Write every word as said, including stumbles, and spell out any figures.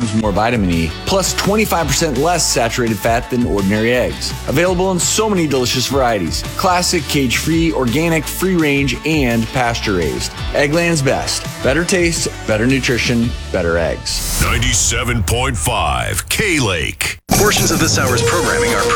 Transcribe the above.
times more vitamin E, plus twenty-five percent less saturated fat than ordinary eggs. Available in so many delicious varieties: classic, cage-free, organic, free-range, and pasture-raised. Eggland's best. Better taste, better nutrition, better eggs. ninety-seven point five K-Lake. Portions of this hour's programming are